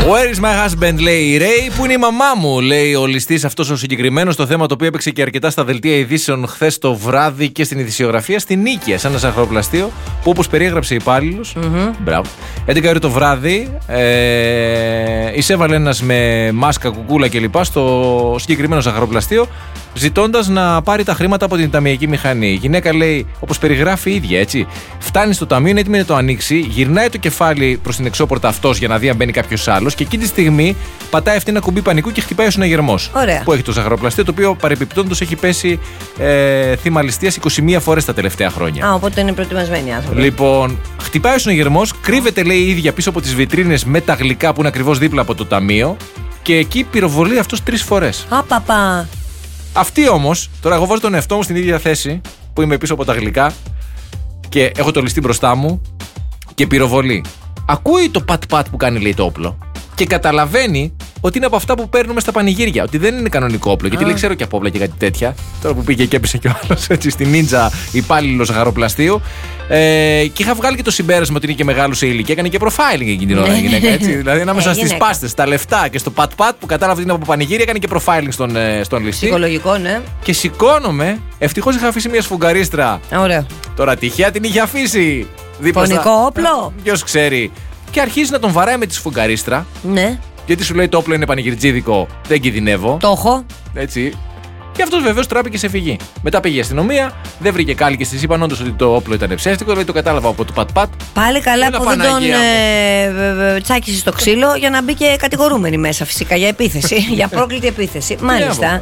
Where is my husband, λέει η Ray. Πού είναι η μαμά μου, λέει ο ληστής αυτός ο συγκεκριμένος. Το θέμα το οποίο έπαιξε και αρκετά στα δελτία ειδήσεων χθες το βράδυ και στην ειδησιογραφία στην Νίκαια, σε ένα ζαχαροπλαστείο που όπως περιέγραψε υπάλληλος. Μπράβο. 11 ώρα το βράδυ εισέβαλε ένας με μάσκα, κουκούλα κλπ. Στο συγκεκριμένο ζαχαροπλαστείο, ζητώντας να πάρει τα χρήματα από την ταμιακή μηχανή. Η γυναίκα, λέει, όπως περιγράφει η ίδια, έτσι, φτάνει στο ταμείο, είναι έτοιμη να το ανοίξει, γυρνάει το κεφάλι προς την εξώπορτα αυτός για να δει αν μπαίνει κάποιος άλλος και εκείνη τη στιγμή πατάει αυτή ένα κουμπί πανικού και χτυπάει ο συναγερμός που έχει το ζαχαροπλαστείο, το οποίο παρεπιπτόντως έχει πέσει θύμα ληστείας 21 φορές τα τελευταία χρόνια. Οπότε είναι προετοιμασμένοι άνθρωποι. Λοιπόν, χτυπάει ο συναγερμός, κρύβεται, λέει η ίδια, πίσω από τις βιτρίνες με τα γλυκά που είναι ακριβώς δίπλα από το ταμείο και εκεί πυροβολεί αυτός 3 φορές. Παπα. Αυτή όμως, τώρα εγώ βάζω τον εαυτό μου στην ίδια θέση που είμαι πίσω από τα γλυκά και έχω το ληστή μπροστά μου και πυροβολεί. Ακούει το πατ-πατ που κάνει, λέει, το όπλο και καταλαβαίνει ότι είναι από αυτά που παίρνουμε στα πανηγύρια. Ότι δεν είναι κανονικό όπλο. Γιατί λέει, ξέρω και από όπλα και κάτι τέτοια. Τώρα που πήγε και έπεσε κι ο άλλος έτσι στη νίντζα υπάλληλο ζαχαροπλαστείου. Και είχα βγάλει και το συμπέρασμα ότι είναι και μεγάλο σε ηλικία. Έκανε και profiling εκείνη την ώρα η γυναίκα. Έτσι. Δηλαδή ανάμεσα στις πάστες, στα λεφτά και στο πατ-πατ που κατάλαβε ότι είναι από πανηγύρια, έκανε και profiling στον ληστή. Ψυχολογικό, ναι. Και σηκώνομαι. Ευτυχώς είχα αφήσει μια σφουγγαρίστρα. Ωραία. Τώρα τυχαία την είχε αφήσει. Φωνικό όπλο. Ποιος ξέρει. Και αρχίζει να τον βαράει με τη σφουγγαρίστρα. Ναι. Γιατί σου λέει το όπλο είναι πανηγυρτζίδικο, δεν κινδυνεύω. Το έχω. Έτσι. Και αυτός βεβαίως τράπηκε σε φυγή. Μετά πήγε η αστυνομία, δεν βρήκε κάλικες, της είπαν όντως ότι το όπλο ήταν ψεύτικο, δηλαδή το κατάλαβα από το πατ-πατ. Πάλι καλά που δεν τον τσάκισε στο ξύλο για να μπει και κατηγορούμενη μέσα, φυσικά, για επίθεση. Για πρόκλητη επίθεση. Μάλιστα.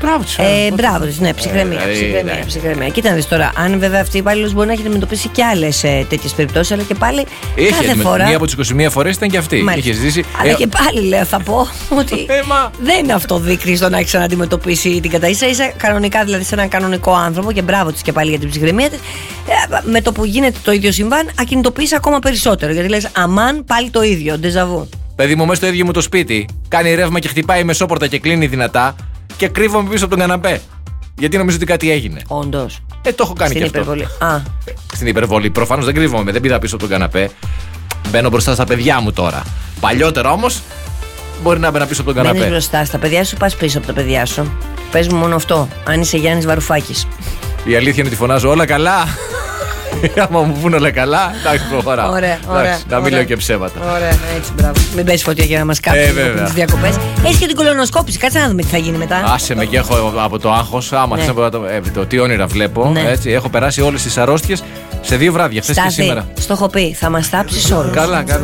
Μπράβο της, ναι, ψυχραιμία. Κοίτα να δεις τώρα, αν βέβαια αυτή η υπάλληλος μπορεί να έχει αντιμετωπίσει και άλλες τέτοιες περιπτώσεις, αλλά και πάλι κάθε φορά. Μία από τις 21 φορές ήταν και αυτή. Είχε ζήσει. Αλλά και πάλι λέω, θα πω ότι δεν είναι αυτό δείχνει στο να έχει αντιμετωπίσει την κατάσταση. Είσαι κανονικά, δηλαδή σε έναν κανονικό άνθρωπο, και μπράβο της και πάλι για την ψυχραιμία της. Με το που γίνεται το ίδιο συμβάν, ακινητοποιείς ακόμα περισσότερο. Γιατί λες, αμάν, πάλι το ίδιο, ντεζαβού. Παιδί μου, μέσα στο ίδιο μου το σπίτι, κάνει ρεύμα και χτυπάει η μεσόπορτα και κλείνει δυνατά. Και κρύβομαι πίσω από τον καναπέ. Γιατί νομίζω ότι κάτι έγινε. Όντως. Το έχω κάνει στην και υπερβολή. Αυτό. Στην υπερβολή. Προφανώς δεν κρύβομαι, δεν πήδα πίσω από τον καναπέ. Μπαίνω μπροστά στα παιδιά μου τώρα. Παλιότερα όμως μπορεί να μπαίνα πίσω από τον καναπέ. Μπαίνεις μπροστά στα παιδιά σου, πας πίσω από τα παιδιά σου. Πες μου μόνο αυτό. Αν είσαι Γιάννης Βαρουφάκης. Η αλήθεια είναι ότι φωνάζω όλα καλά. Άμα μου πούν όλα καλά, εντάξει, προχωράω. Ωραία. Να μην λέω και ψέματα. Ωραία, έτσι, μπράβο. Μην πέσει φωτιά για να μας κάψει τις διακοπές. Έχει και την κολονοσκόπηση, κάτσε να δούμε τι θα γίνει μετά. Άσε με, και έχω από το άγχος. Άμα θες το τι όνειρα βλέπω. Ναι. Έτσι, έχω περάσει όλες τις αρρώστιες σε 2 βράδια, χθες και σήμερα. Στο έχω πει, θα μας τάψεις όλους. Καλά.